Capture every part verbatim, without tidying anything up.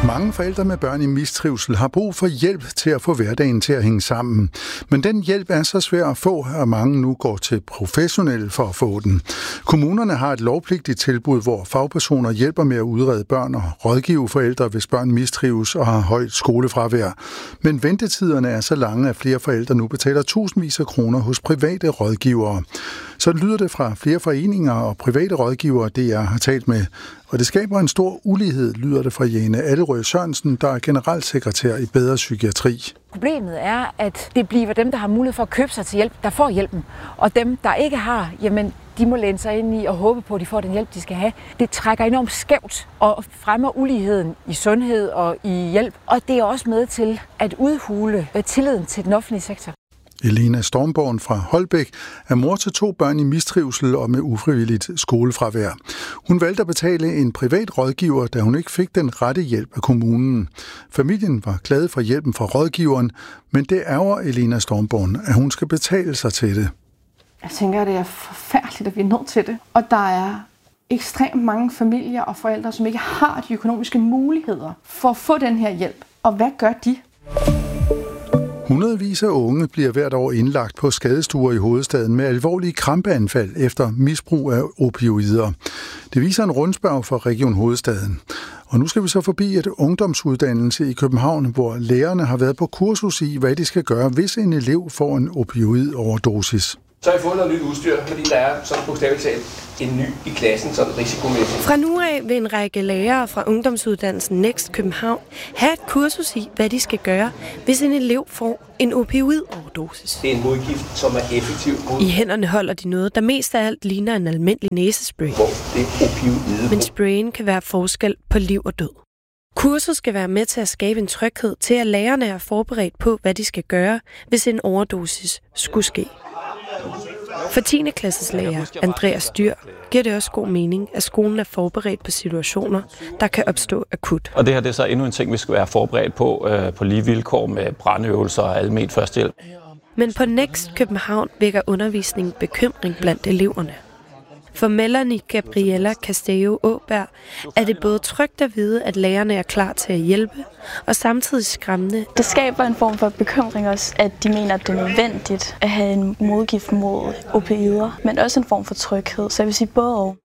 Mange forældre med børn i mistrivsel har brug for hjælp til at få hverdagen til at hænge sammen. Men den hjælp er så svær at få, at mange nu går til professionelle for at få den. Kommunerne har et lovpligtigt tilbud, hvor fagpersoner hjælper med at udrede børn og rådgive forældre, hvis børn mistrives og har højt skolefravær. Men ventetiderne er så lange, at flere forældre nu betaler tusindvis af kroner hos private rådgivere. Så lyder det fra flere foreninger og private rådgivere, det jeg har talt med. Og det skaber en stor ulighed, lyder det fra Jane Allerød Sørensen, der er generalsekretær i Bedre Psykiatri. Problemet er, at det bliver dem, der har mulighed for at købe sig til hjælp, der får hjælpen. Og dem, der ikke har, jamen, de må læne sig ind i og håbe på, at de får den hjælp, de skal have. Det trækker enormt skævt og fremmer uligheden i sundhed og i hjælp. Og det er også med til at udhule tilliden til den offentlige sektor. Elena Stormborn fra Holbæk er mor til to børn i mistrivsel og med ufrivilligt skolefravær. Hun valgte at betale en privat rådgiver, da hun ikke fik den rette hjælp af kommunen. Familien var glad for hjælpen fra rådgiveren, men det ærger Elena Stormborn, at hun skal betale sig til det. Jeg tænker, at det er forfærdeligt, at vi er nødt til det. Og der er ekstremt mange familier og forældre, som ikke har de økonomiske muligheder for at få den her hjælp. Og hvad gør de? Hundredvis af unge bliver hvert år indlagt på skadestuer i hovedstaden med alvorlige krampeanfald efter misbrug af opioider. Det viser en rundspørg fra Region Hovedstaden. Og nu skal vi så forbi et ungdomsuddannelse i København, hvor lærerne har været på kursus i, hvad de skal gøre, hvis en elev får en opioidoverdosis. Så har I fået noget nyt udstyr, fordi der er sådan bogstaveligt talt en ny i klassen, sådan risikomæssigt. Fra nu af vil en række lærere fra ungdomsuddannelsen Next København have et kursus i, hvad de skal gøre, hvis en elev får en opioidoverdosis. Det er en modgift, som er effektiv. I hænderne holder de noget, der mest af alt ligner en almindelig næsespray. Hvor det er opioide. Men sprayen kan være forskel på liv og død. Kurset skal være med til at skabe en tryghed til, at lærerne er forberedt på, hvad de skal gøre, hvis en overdosis skulle ske. For tiende klasses lærer Andreas Dyr giver det også god mening, at skolen er forberedt på situationer, der kan opstå akut. Og det her det er så endnu en ting, vi skal være forberedt på, øh, på lige vilkår med brandøvelser og almen førstehjælp. Men på Next København vækker undervisningen bekymring blandt eleverne. For Melanie Gabriella Castello Åberg er det både trygt at vide, at lærerne er klar til at hjælpe, og samtidig skræmmende. Det skaber en form for bekymring også, at de mener, at det er nødvendigt at have en modgift mod opioider, men også en form for tryghed. Så jeg vil sige både og.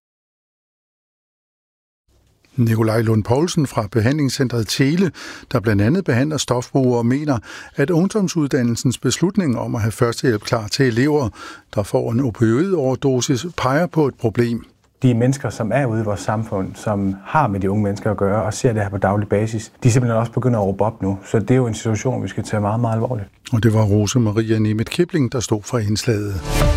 Nikolaj Lund Poulsen fra behandlingscentret Tele, der blandt andet behandler stofbrugere, mener, at ungdomsuddannelsens beslutning om at have førstehjælp klar til elever, der får en opioidoverdosis, peger på et problem. De mennesker, som er ude i vores samfund, som har med de unge mennesker at gøre og ser det her på daglig basis, de simpelthen også begynder at råbe op nu. Så det er jo en situation, vi skal tage meget, meget alvorligt. Og det var Rose Maria Nemeth Kipling, der stod for indslaget.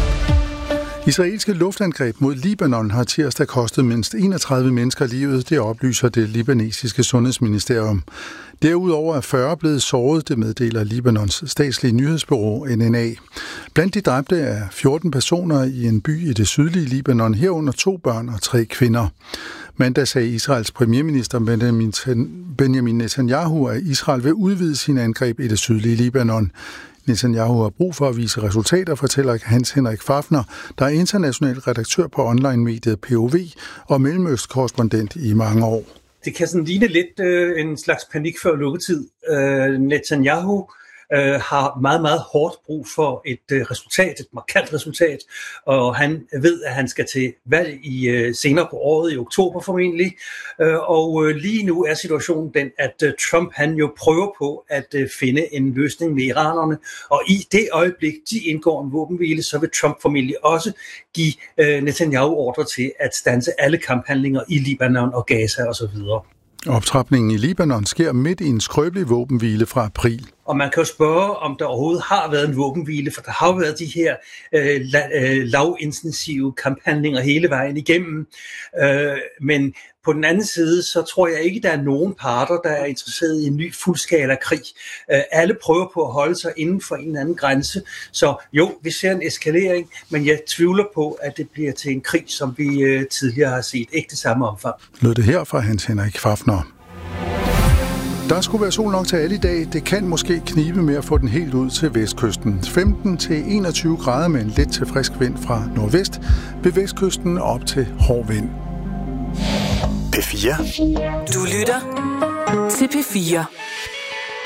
Israelske luftangreb mod Libanon har tirsdag kostet mindst enogtredive mennesker livet, det oplyser det libanesiske sundhedsministerium. Derudover er fyrre blevet såret, det meddeler Libanons statslige nyhedsbureau N N A. Blandt de dræbte er fjorten personer i en by i det sydlige Libanon, herunder to børn og tre kvinder. Mandag sagde Israels premierminister Benjamin Netanyahu, at Israel vil udvide sine angreb i det sydlige Libanon. Netanyahu har brug for at vise resultater, fortæller Hans Henrik Fafner, der er international redaktør på online-mediet P O V og mellemøstkorrespondent i mange år. Det kan sådan ligne lidt øh, en slags panik før lukketid. Øh, Netanyahu øh, har meget, meget hårdt brug for et øh, resultat, et markant resultat, og han ved, at han skal til valg i øh, senere på året, i oktober formentlig, øh, og øh, lige nu er situationen den, at øh, Trump han jo prøver på at øh, finde en løsning med iranerne, og i det øjeblik, de indgår en våbenhvile, så vil Trump formentlig også give øh, Netanyahu ordre til at standse alle kamphandlinger i Libanon og Gaza osv. Optrapningen i Libanon sker midt i en skrøbelig våbenhvile fra april. Og man kan jo spørge, om der overhovedet har været en våbenhvile, for der har jo været de her øh, la- øh, lavintensive kamphandlinger hele vejen igennem. Øh, men på den anden side, så tror jeg ikke, der er nogen parter, der er interesseret i en ny fuldskala krig. Øh, alle prøver på at holde sig inden for en eller anden grænse. Så jo, vi ser en eskalering, men jeg tvivler på, at det bliver til en krig, som vi øh, tidligere har set. Ikke det samme omfang. Lød det her fra Hans Henrik Fafner. Der skulle være sol nok til alle i dag. Det kan måske knibe med at få den helt ud til vestkysten. femten til enogtyve grader med en let til frisk vind fra nordvest. Ved vestkysten op til hård vind. P fire. Du lytter til P fire.